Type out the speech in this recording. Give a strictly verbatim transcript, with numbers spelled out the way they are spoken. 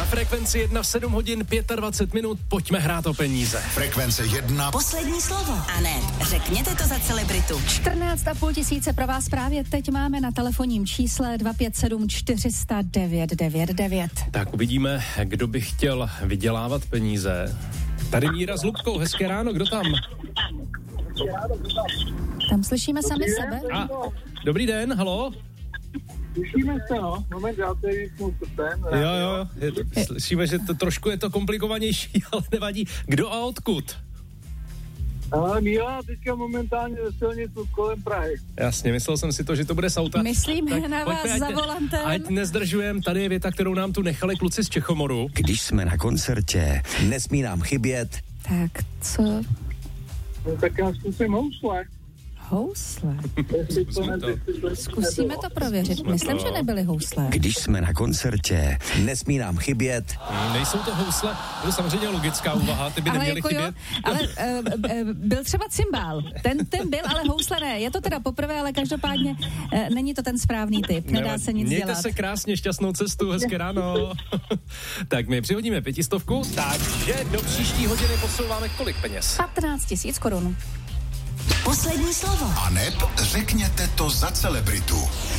Frekvenci jedna v sedm hodin dvacet pět minut, pojďme hrát o peníze. Frekvence jedna. Poslední slovo. A ne, řekněte to za celebritu. čtrnáct a půl tisíce pro vás právě teď máme na telefonním čísle dva pět sedm čtyři nula nula devět devět devět. Tak uvidíme, kdo by chtěl vydělávat peníze. Tady Míra s Lubkou, hezké ráno, kdo tam? Tam slyšíme sami sebe. A, dobrý den, halo? Slyšíme se, no. Moment, já tady vypnu ten. Jo, jo, je to, slyšíme, že to trošku je to komplikovanější, ale nevadí. Kdo a odkud? Ale Míla teďka momentálně ze silnicu kolem Prahy. Jasně, myslel jsem si to, že to bude z auta. Myslíme tak na vás pojďme, za ať, volantem. Ať nezdržujem, tady je věta, kterou nám tu nechali kluci z Čechomoru. Když jsme na koncertě, nesmí nám chybět. Tak co? No, tak já zkusím housle. Housle? Zkusíme to. Zkusíme to prověřit. Myslím, že nebyly housle. Když jsme na koncertě, nesmí nám chybět. Nejsou to housle, to je samozřejmě logická úvaha, ty by Ale neměly jako chybět. jo, ale uh, uh, byl třeba cymbál. Ten, ten byl, ale housle ne. Je to teda poprvé, ale každopádně uh, není to ten správný typ. Nedá Nevadí. se nic Mějte dělat. se krásně, šťastnou cestu, hezké ráno. Tak my přihodíme pětistovku, takže do příští hodiny posouváme kolik peněz? patnáct tisíc korun. Poslední slovo. A neb řekněte to za celebritu.